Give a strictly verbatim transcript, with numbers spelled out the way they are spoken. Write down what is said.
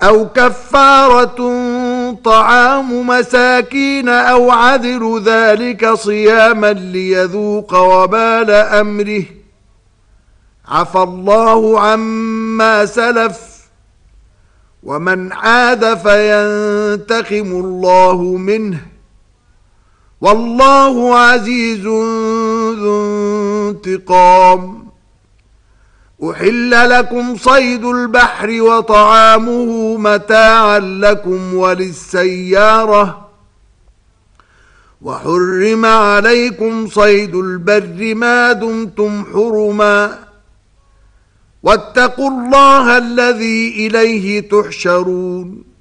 أو كفارة طعام مساكين أو عدل ذلك صياما ليذوق وبال أمره عفى الله عما سلف ومن عاد فينتقم الله منه والله عزيز ذو انتقام. أحل لكم صيد البحر وطعامه متاعا لكم وللسيارة وحرم عليكم صيد البر ما دمتم حرما واتقوا الله الذي إليه تحشرون.